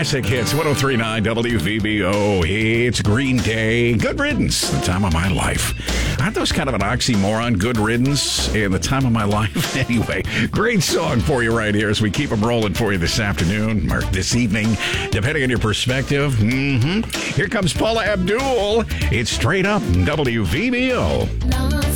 Classic Hits, 103.9 WVBO. It's Green Day. Good riddance, the time of my life. Aren't those kind of an oxymoron? Good riddance and the time of my life? Anyway, great song for you right here as we keep them rolling for you this afternoon or this evening, depending on your perspective. Here comes Paula Abdul. It's Straight Up WVBO.